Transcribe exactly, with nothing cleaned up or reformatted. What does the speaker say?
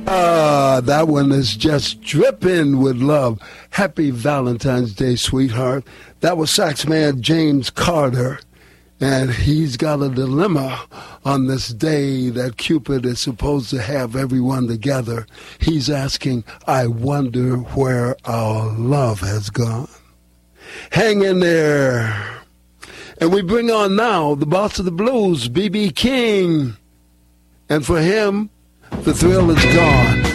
Ah, that one is just dripping with love. Happy Valentine's Day, sweetheart. That was sax man James Carter, and he's got a dilemma on this day that Cupid is supposed to have everyone together. He's asking, I wonder where our love has gone. Hang in there. And we bring on now the boss of the blues, B B King. And for him, the thrill is gone.